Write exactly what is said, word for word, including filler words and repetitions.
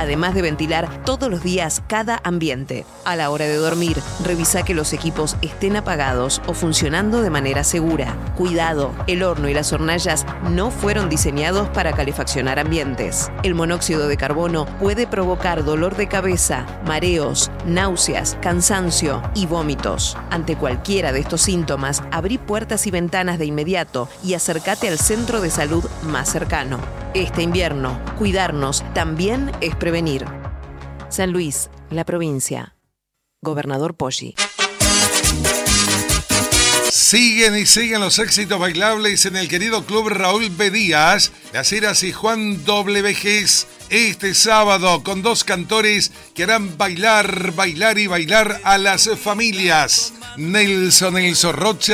además de ventilar todos los días cada ambiente. A la hora de dormir, revisa que los equipos estén apagados o funcionando de manera segura. Cuidado, el horno y las hornallas no fueron diseñados para calefaccionar ambientes. El monóxido de carbono puede provocar dolor de cabeza, mareos, náuseas, cansancio y vómitos. Ante cualquiera de estos síntomas, abrí puertas y ventanas de inmediato y acércate al centro de salud más cercano. Este invierno, cuidarnos también es prevenir. San Luis, la provincia. Gobernador Poggi. Siguen y siguen los éxitos bailables en el querido Club Raúl B. Díaz, Las Heras y Juan W. Vejez, este sábado con dos cantores que harán bailar, bailar y bailar a las familias. Nelson El Zorrocha